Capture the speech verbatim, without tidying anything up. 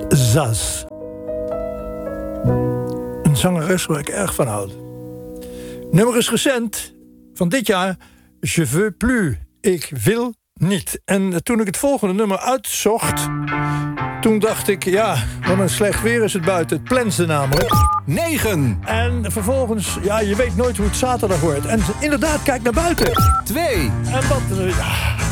Zaz. Een zangeres waar ik erg van houd. Nummer is recent, van dit jaar. Je veux plus. Ik wil niet. En toen ik het volgende nummer uitzocht, toen dacht ik, ja, wat een slecht weer is het buiten. Het plensde namelijk. negen. En vervolgens, ja, je weet nooit hoe het zaterdag wordt. En inderdaad, kijk naar buiten. twee. En wat... Ja,